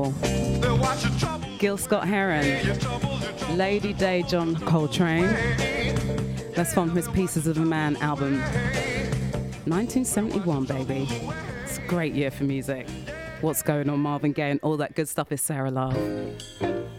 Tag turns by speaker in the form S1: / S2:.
S1: Gil Scott-Heron, Lady Day, John Coltrane. That's from his Pieces of a Man album. 1971, baby. It's a great year for music. What's going on, Marvin Gaye, and all that good stuff is Sarah Love.